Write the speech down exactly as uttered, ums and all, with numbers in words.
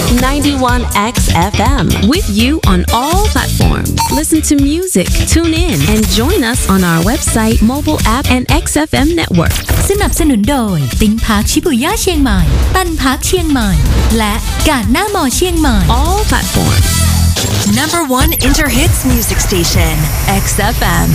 ninety-one X F M with you on all platforms. Listen to music, tune in, and join us on our website, mobile app, and เอ็กซ์ เอฟ เอ็ม Network. สนับสนุนโดยติ้งพาร์คชิบุย่าเชียงใหม่ตันพาร์คเชียงใหม่และกาดหน้ามอเชียงใหม่ All platforms. Number one Inter Hits music station, X F M.